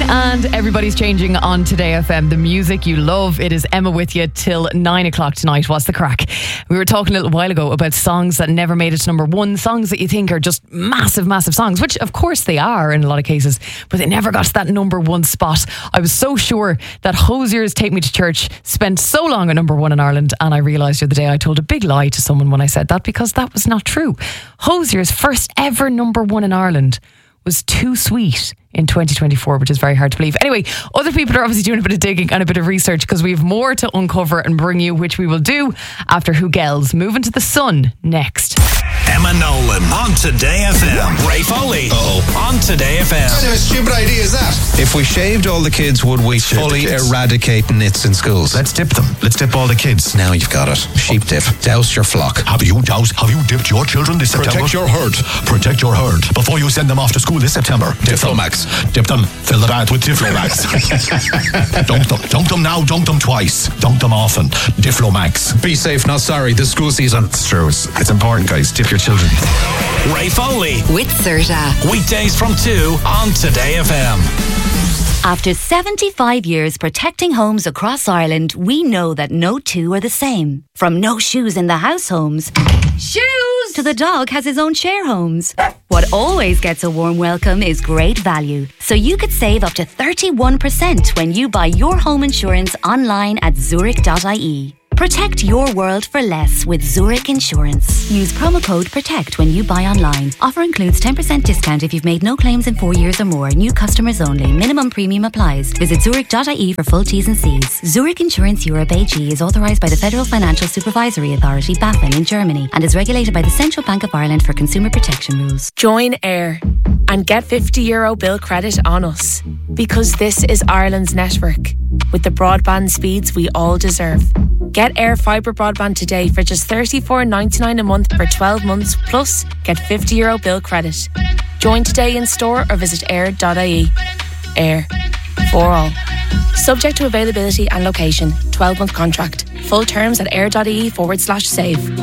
And everybody's changing on Today FM. The music you love. It is Emma with you till 9 o'clock tonight. What's the crack? We were talking a little while ago about songs that never made it to number one, songs that you think are just massive, massive songs, which of course they are in a lot of cases, but they never got to that number one spot. I was so sure that Hozier's Take Me to Church spent so long at number one in Ireland, and I realised the other day I told a big lie to someone when I said that, because that was not true. Hozier's first ever number one in Ireland was Too Sweet in 2024, which is very hard to believe. Anyway, other people are obviously doing a bit of digging and a bit of research, because we have more to uncover and bring you, which we will do after Who Gells. Moving to the Sun next. Emma Nolan on Today FM. Ray Foley on Today FM. What kind of a stupid idea is that? If we shaved all the kids, would we fully eradicate nits in schools? Let's dip them. Let's dip all the kids. Now you've got it. Sheep dip. Douse your flock. Have you dipped your children this September? Protect your herd. Protect your herd before you send them off to school this September. Diflomax. Dip them. Fill the bath with Diflomax. Dunk them now. Dunk them twice. Dunk them often. Diflomax. Be safe, not sorry. This school season. It's true. It's important, guys. Dip your children. Ray Foley with Serta. Weekdays from 2 on Today FM. After 75 years protecting homes across Ireland, we know that no two are the same. From no shoes in the house homes, shoes, to the dog has his own share homes. What always gets a warm welcome is great value. So you could save up to 31% when you buy your home insurance online at Zurich.ie. Protect your world for less with Zurich Insurance. Use promo code PROTECT when you buy online. Offer includes 10% discount if you've made no claims in 4 years or more. New customers only. Minimum premium applies. Visit Zurich.ie for full T's and C's. Zurich Insurance Europe AG is authorised by the Federal Financial Supervisory Authority, BaFin, in Germany, and is regulated by the Central Bank of Ireland for consumer protection rules. Join Air and get €50 bill credit on us, because this is Ireland's network with the broadband speeds we all deserve. Get Air Fibre broadband today for just $34.99 a month for 12 months, plus get €50 bill credit. Join today in store or visit air.ie. Air. For all. Subject to availability and location. 12-month contract. Full terms at air.ie/save.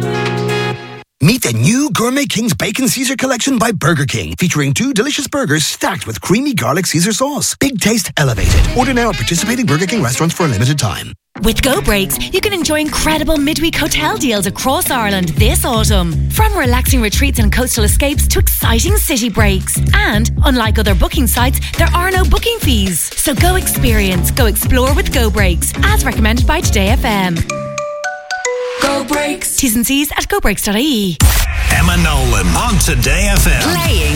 Meet the new Gourmet King's Bacon Caesar collection by Burger King, featuring 2 delicious burgers stacked with creamy garlic Caesar sauce. Big taste elevated. Order now at participating Burger King restaurants for a limited time. With Go Breaks, you can enjoy incredible midweek hotel deals across Ireland this autumn. From relaxing retreats and coastal escapes to exciting city breaks. And, unlike other booking sites, there are no booking fees. So go experience, go explore with Go Breaks, as recommended by Today FM. Go Breaks. T's and C's at gobreaks.ie. Emma Nolan on Today FM. Playing